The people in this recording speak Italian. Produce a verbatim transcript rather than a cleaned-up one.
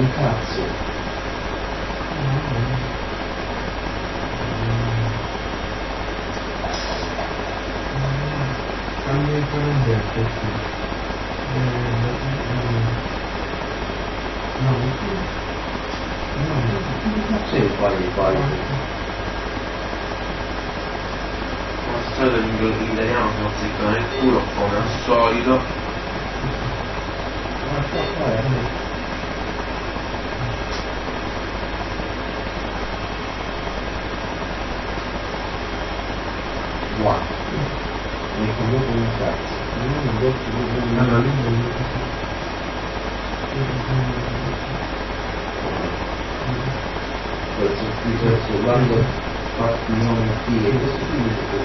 un cazzo. Cambia il calendario, sì. No, non c'è quali quali. Come al solito l'italiano si è zitto nel culo, come al solito. Ma qua è wow. Mi è comunque un cazzo. Non mi detto di allora lì non mi questo qui quando fatti non ti